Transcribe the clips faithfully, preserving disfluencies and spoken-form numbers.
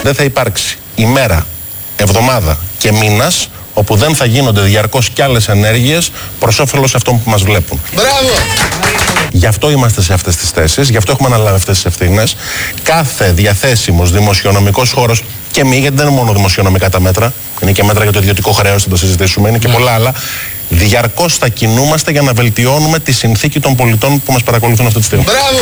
δεν θα υπάρξει ημέρα, εβδομάδα και μήνας όπου δεν θα γίνονται διαρκώς κι άλλες ενέργειες προς όφελος αυτών που μας βλέπουν. Μπράβο! Γι' αυτό είμαστε σε αυτές τις θέσεις, γι' αυτό έχουμε αναλάβει αυτές τις ευθύνες. Κάθε διαθέσιμος δημοσιονομικός χώρος, και μη, γιατί δεν είναι μόνο δημοσιονομικά τα μέτρα, είναι και μέτρα για το ιδιωτικό χρέος, θα το συζητήσουμε, είναι και πολλά άλλα. Διαρκώς θα κινούμαστε για να βελτιώνουμε τη συνθήκη των πολιτών που μας παρακολουθούν αυτή τη στιγμή. Μπράβο!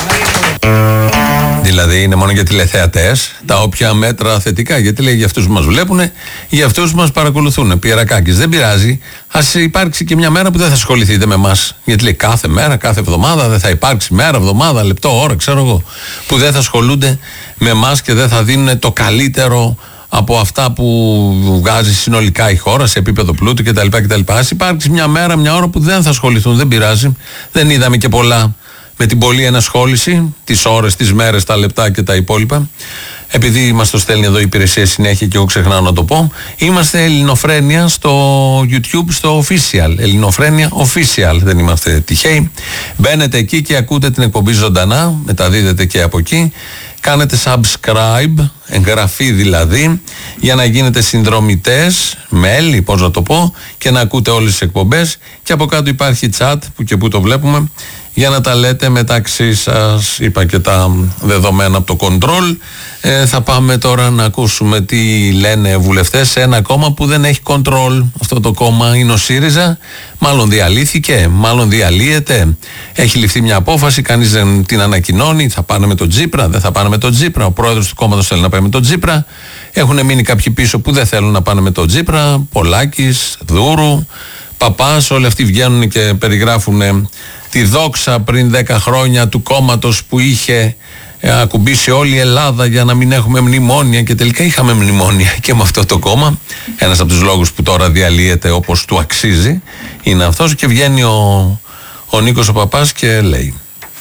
Δηλαδή είναι μόνο για τηλεθεατές τα όποια μέτρα θετικά. Γιατί λέει για αυτούς που μας βλέπουν, για αυτούς που μας παρακολουθούν. Πιερακάκης, δεν πειράζει. Ας υπάρξει και μια μέρα που δεν θα ασχοληθείτε με εμάς. Γιατί λέει κάθε μέρα, κάθε εβδομάδα δεν θα υπάρξει μέρα, εβδομάδα, λεπτό, ώρα, ξέρω εγώ, που δεν θα ασχολούνται με εμάς και δεν θα δίνουν το καλύτερο από αυτά που βγάζει συνολικά η χώρα σε επίπεδο πλούτου κτλ. κτλ. Ας υπάρξει μια μέρα, μια ώρα που δεν θα ασχοληθούν, δεν πειράζει. Δεν είδαμε και πολλά με την πολλή ενασχόληση, τις ώρες, τις μέρες, τα λεπτά και τα υπόλοιπα. Επειδή μας το στέλνει εδώ η υπηρεσία συνέχεια και εγώ ξεχνάω να το πω, είμαστε Ελληνοφρένεια στο YouTube, στο official. Ελληνοφρένεια official, δεν είμαστε τυχαίοι. Μπαίνετε εκεί και ακούτε την εκπομπή ζωντανά, μεταδίδετε και από εκεί. Κάνετε subscribe, εγγραφή δηλαδή, για να γίνετε συνδρομητές, μέλη, πώς να το πω, και να ακούτε όλες τις εκπομπές. Και από κάτω υπάρχει chat, που και που το βλέπουμε, για να τα λέτε μεταξύ σας. Είπα και τα δεδομένα από το control. Ε, θα πάμε τώρα να ακούσουμε τι λένε βουλευτές σε ένα κόμμα που δεν έχει control. Αυτό το κόμμα είναι ο ΣΥΡΙΖΑ. Μάλλον διαλύθηκε, μάλλον διαλύεται. Έχει ληφθεί μια απόφαση, κανείς δεν την ανακοινώνει. Θα πάνε με τον Τσίπρα, δεν θα πάνε με τον Τσίπρα. Ο πρόεδρος του κόμματος θέλει να πάει με τον Τσίπρα. Έχουν μείνει κάποιοι πίσω που δεν θέλουν να πάνε με τον Τσίπρα. Πολάκης, Δούρου, Παπάς, όλοι αυτοί βγαίνουν και περιγράφουν τη δόξα πριν δέκα χρόνια του κόμματος που είχε ε, ακουμπήσει όλη η Ελλάδα για να μην έχουμε μνημόνια, και τελικά είχαμε μνημόνια και με αυτό το κόμμα. Ένας από τους λόγους που τώρα διαλύεται όπως του αξίζει είναι αυτός, και βγαίνει ο, ο Νίκος ο Παπάς και λέει: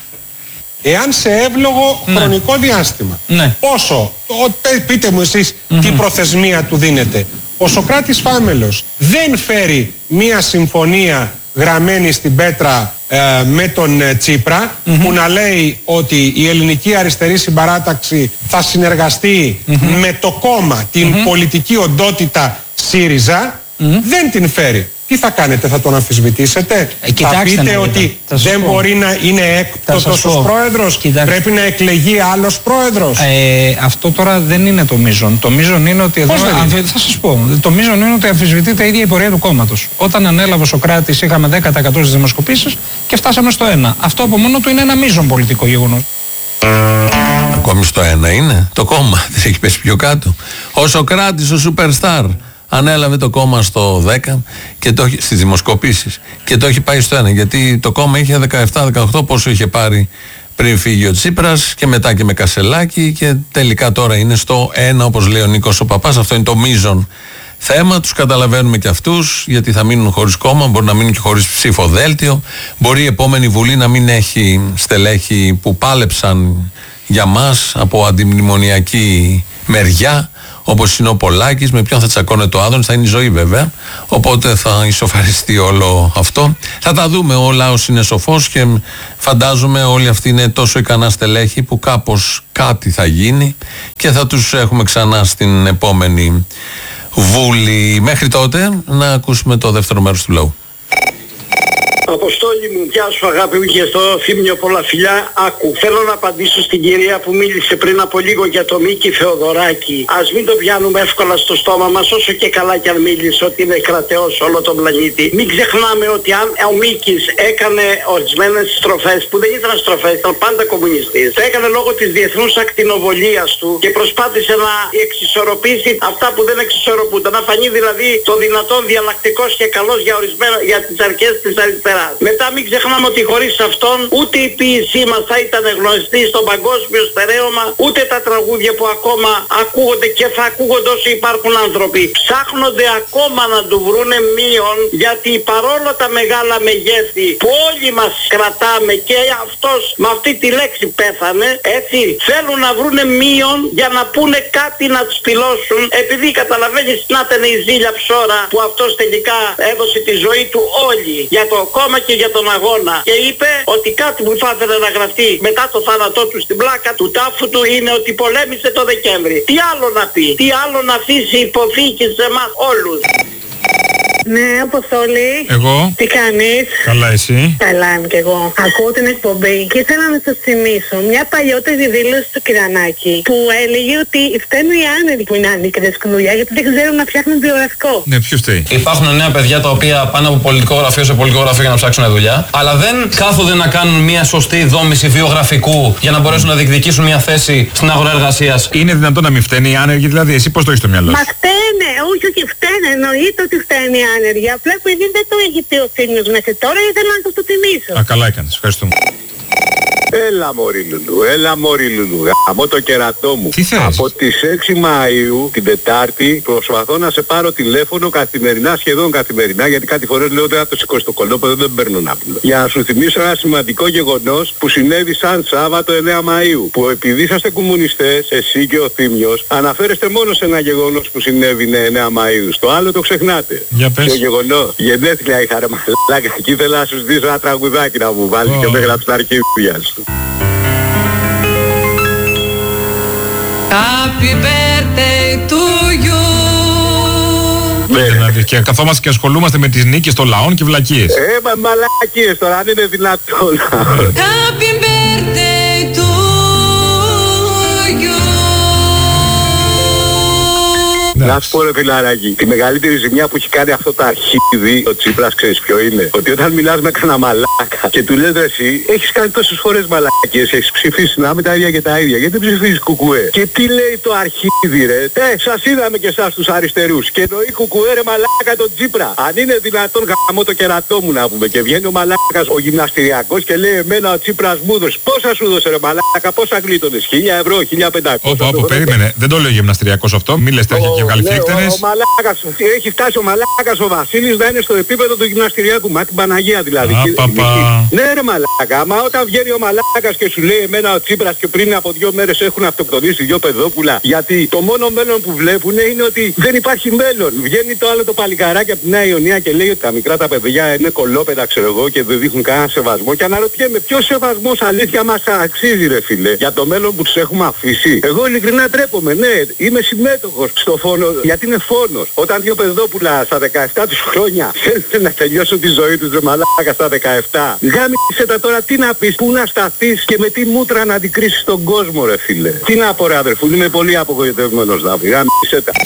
εάν σε εύλογο ναι. χρονικό διάστημα, ναι. πόσο, πείτε μου εσείς mm-hmm. τι προθεσμία του δίνετε, ο Σωκράτης Φάμελος δεν φέρει μία συμφωνία γραμμένη στην πέτρα ε, με τον ε, Τσίπρα mm-hmm. που να λέει ότι η ελληνική αριστερή συμπαράταξη θα συνεργαστεί mm-hmm. με το κόμμα, την mm-hmm. πολιτική οντότητα ΣΥΡΙΖΑ, mm-hmm. δεν την φέρει. Τι θα κάνετε, θα τον αμφισβητήσετε, ε, θα πείτε ότι δεν πω. μπορεί να είναι έκπτωτος ως πρόεδρος, κοιτάξτε. πρέπει να εκλεγεί άλλος πρόεδρος. Ε, αυτό τώρα δεν είναι το μείζον. Το μείζον είναι ότι εδώ, αμφι... θα σας πω, το μείζον είναι ότι αμφισβητείται η ίδια η πορεία του κόμματος. Όταν ανέλαβε ο Σωκράτης είχαμε δέκα τοις εκατό στις δημοσκοπήσεις και φτάσαμε στο ένα. Αυτό από μόνο του είναι ένα μείζον πολιτικό γεγονός. Ακόμη στο ένα είναι το κόμμα, δεν έχει πέσει πιο κάτω. Ο Σωκράτης, ο superstar, ανέλαβε το κόμμα στο δέκα και το, στις δημοσκοπήσεις, και το έχει πάει στο ένα, γιατί το κόμμα είχε δεκαεπτά δεκαοκτώ πόσο είχε πάρει πριν φύγει ο Τσίπρας, και μετά και με Κασελάκη, και τελικά τώρα είναι στο ένα, όπως λέει ο Νίκος ο Παπάς. Αυτό είναι το μείζον θέμα, τους καταλαβαίνουμε και αυτούς, γιατί θα μείνουν χωρίς κόμμα, μπορεί να μείνουν και χωρίς ψηφοδέλτιο, μπορεί η επόμενη Βουλή να μην έχει στελέχη που πάλεψαν για μας από αντιμνημονιακή μεριά, όπως είναι ο Πολάκης. Με ποιον θα τσακώνεται ο Άδωνης, θα είναι η ζωή βέβαια, οπότε θα ισοφαριστεί όλο αυτό. Θα τα δούμε, ο λαός είναι σοφός και φαντάζομαι όλοι αυτοί είναι τόσο ικανά στελέχη που κάπως κάτι θα γίνει και θα τους έχουμε ξανά στην επόμενη Βούλη. Μέχρι τότε να ακούσουμε το δεύτερο μέρος του λαού. Αποστόλη μου, γεια σου αγάπη μου και στο Θύμιο, πολλά φιλιά. Άκου, θέλω να απαντήσω στην κυρία που μίλησε πριν από λίγο για το Μίκη Θεοδωράκη. Ας μην το πιάνουμε εύκολα στο στόμα μας, όσο και καλά κι αν μίλησε ότι είναι κρατεός όλο τον πλανήτη. Μην ξεχνάμε ότι αν ο Μίκης έκανε ορισμένες στροφές που δεν ήταν στροφές, ήταν πάντα κομμουνιστής. Το έκανε λόγω της διεθνούς ακτινοβολίας του και προσπάθησε να εξισορροπήσει αυτά που δεν εξισορροπούνταν. Να φανεί δηλαδή το δυνατόν διαλλακτικός και καλός για, ορισμένα, για τις αρχές της αριστεράς. Μετά μην ξεχνάμε ότι χωρίς αυτόν ούτε η ποίησή μας θα ήταν γνωστή στο παγκόσμιο στερέωμα, ούτε τα τραγούδια που ακόμα ακούγονται και θα ακούγονται όσο υπάρχουν άνθρωποι. Ψάχνονται ακόμα να του βρούνε μείον, γιατί παρόλο τα μεγάλα μεγέθη που όλοι μας κρατάμε και αυτός με αυτή τη λέξη πέθανε, έτσι, θέλουν να βρούνε μείον για να πούνε κάτι να τους πυλώσουν, επειδή καταλαβαίνεις να ήταν η ζήλια ψώρα που αυτός τελικά έδωσε τη ζωή του όλοι για το κόμμα ακόμα και για τον αγώνα. Και είπε ότι κάτι που θα ήθελε να γραφτεί μετά το θάνατό του στην πλάκα του τάφου του είναι ότι πολέμησε το Δεκέμβρη. Τι άλλο να πει, τι άλλο να αφήσει υποφύγει σε εμάς όλους. Ναι, Αποστόλη. Εγώ. Τι κάνεις? Καλά, εσύ? Καλά είμαι κι εγώ. Ακούω την εκπομπή και ήθελα να σας θυμίσω μια παλιότερη δήλωση του Κυρανάκη που έλεγε ότι φταίνουν οι άνεργοι που είναι άνεργοι και δεν δουλειά γιατί δεν ξέρουν να φτιάχνουν βιογραφικό. Ναι, ποιος φταίει? Υπάρχουν νέα παιδιά τα οποία πάνε από πολιτικό γραφείο σε πολιτικό γραφείο για να ψάξουν δουλειά, αλλά δεν κάθονται να κάνουν μια σωστή δόμηση βιογραφικού για να μπορέσουν να διεκδικήσουν μια θέση στην αγορά εργασίας. Είναι δυνατόν να μην φταίνει οι άνεργοι, δηλαδή, εσύ πώς το έχεις στο μυαλό σου? Μα φταίνε, όχι, όχι, φταίνε. Εννοείται ότι φταίνε οι άνεργοι. Απλά επειδή δεν το έχει πει ο Θήμιος μέχρι τώρα, ήθελα να σας το θυμίσω. Α, καλά έκανες. Ευχαριστούμε. Έλα μωρή Λουλού, έλα μωρή Λουλού, γαμώ το κερατό μου. Τι θες? Από τις έξι Μαΐου, την Τετάρτη, προσπαθώ να σε πάρω τηλέφωνο καθημερινά, σχεδόν καθημερινά, γιατί κάτι φορές λέω ότι θα το σηκώσει το κολόπεδο, δεν παίρνω ναύπλο. Για να σου θυμίσω ένα σημαντικό γεγονός που συνέβη σαν Σάββατο εννέα Μαΐου. Που επειδή είσαστε κομμουνιστές, εσύ και ο Θήμιος, αναφέρεστε μόνο σε ένα γεγονός που συνέβη εννέα Μαΐου. Στο άλλο το ξεχνάτε. Για πες. Το γεγονός. Γενέθλια είχα ρε μαλάκα και ήθελα να σου ζητήσω ένα τραγουδάκι να μου βάλεις oh. και με γράψεις τα αρχίδια σου. Happy birthday to you. Ναι, και καθόμαστε και ασχολούμαστε με τις νίκες των λαών και βλακίες. Ε, μα μαλακίες τώρα, αν είναι δυνατόν. Happy birthday to you. Να σου πω ρε φιλαράκι, τη μεγαλύτερη ζημιά που έχει κάνει αυτό το αρχίδι, ο Τσίπρας, ξέρεις ποιο είναι? Ότι όταν μιλάς με κανένα μαλάκα και του λες ρε εσύ, έχεις κάνει τόσες φορές μαλακίες, έχεις ψηφίσει να με τα ίδια και τα ίδια, γιατί δεν ψηφίζεις κουκουέ? Και τι λέει το αρχίδι ρε? Ε, σας είδαμε και εσάς τους αριστερούς και εννοεί κουκουέ ρε μαλάκα τον Τσίπρα. Αν είναι δυνατόν γαμώ το κερατό μου να πούμε και βγαίνει ο μαλάκας ο γυμναστηριακός και λέει εμένα ο Τσίπρας μου δώσε. Πόσα σου δώσε ρε μαλάκα, πόσα γλίτωνες? χίλια ευρώ, χίλια πεντακόσια. Όπα, όπα, περίμενε. Δεν το λέει ο γυμναστηριακός αυτό, μη λες τέτοια και βγάλει φλίκτερες. Ο μαλάκας, έχει φτάσει ο μαλάκας ο Βασίλης να είναι στο επίπεδο του γυμναστηριακού. Μα την Παναγία δηλαδή. Α, και, παπα. Ναι ρε μαλάκα, μα όταν βγαίνει ο μαλάκας και σου λέει εμένα ο Τσίπρας και πριν από δύο μέρες έχουν αυτοκτονήσει δύο παιδόπουλα. Γιατί το μόνο μέλλον που βλέπουν είναι ότι δεν υπάρχει μέλλον. Βγαίνει το άλλο το παλικαράκι από τη Νέα Ιωνία και λέει ότι τα μικρά τα παιδιά είναι κολόπεδα ξέρω εγώ και δεν δείχνουν κανένα σεβασμό. Και αναρωτιέμαι ποιος σεβασμός αλήθεια μας αξίζει ρε φίλε για το μέλλον που τους έχουμε αφήσει. Εγώ ειλικρινά τρέπομαι, ναι, είμαι συμμέτοχος στο φόνο γιατί είναι φόνος. Όταν δύο παιδόπουλα στα δεκαεπτά τους χρόνια θέλουν να τελειώσουν τη ζωή τους ρε μαλάκα στα δεκαεπτά. Γάμισε τα τώρα τι να πεις, πού να σταθείς και με τι μούτρα να αντικρίσεις τον κόσμο ρε φίλε. Τι να πω ρε αδερφού, είμαι πολύ απογοητευμένος Δάβη. Γάμισε τα.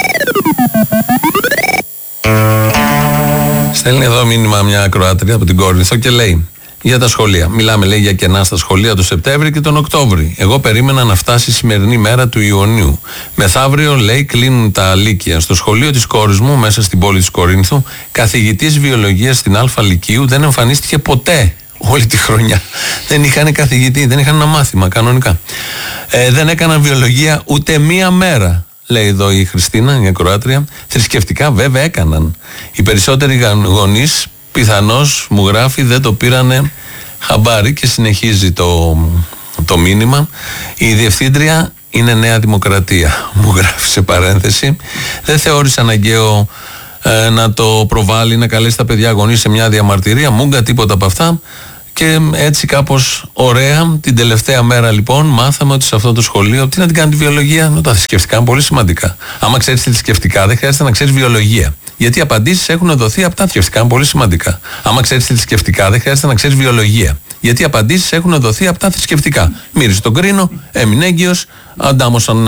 Στέλνει εδώ μήνυμα μια ακροάτρια από την Κόρινθο και λέει για τα σχολεία. Μιλάμε, λέει, για κενά στα σχολεία το Σεπτέμβρη και τον Οκτώβρη. Εγώ περίμενα να φτάσει η σημερινή μέρα του Ιουνίου. Μεθαύριο, λέει, κλείνουν τα λύκεια. Στο σχολείο της κόρης μου, μέσα στην πόλη της Κορίνθου, καθηγητής βιολογίας στην Α Λυκείου δεν εμφανίστηκε ποτέ όλη τη χρονιά. Δεν είχαν καθηγητή, δεν είχαν ένα μάθημα κανονικά. Ε, δεν έκαναν βιολογία ούτε μία μέρα. Λέει εδώ η Χριστίνα, η ακροάτρια. Θρησκευτικά βέβαια έκαναν. Οι περισσότεροι γονείς πιθανώς, μου γράφει, δεν το πήρανε χαμπάρι και συνεχίζει το, το μήνυμα. Η διευθύντρια είναι Νέα Δημοκρατία, μου γράφει σε παρένθεση. Δεν θεώρησε αναγκαίο ε, να το προβάλλει, να καλέσει τα παιδιά γονείς σε μια διαμαρτυρία, μούγκα, τίποτα από αυτά. Και έτσι κάπως ωραία, την τελευταία μέρα λοιπόν, μάθαμε ότι σε αυτό το σχολείο, τι να την κάνει τη βιολογία, τα θρησκευτικά είναι πολύ σημαντικά. Άμα ξέρεις τη θρησκευτικά, δεν χρειάζεται να ξέρεις βιολογία. Γιατί οι απαντήσεις έχουν δοθεί από τα θρησκευτικά, είναι πολύ σημαντικά. Άμα ξέρεις τη θρησκευτικά, δεν χρειάζεται να ξέρεις βιολογία. Γιατί οι απαντήσεις έχουν δοθεί από τα θρησκευτικά. Μύρισε τον κρίνο, έμεινε έγκυος, αντάμωσαν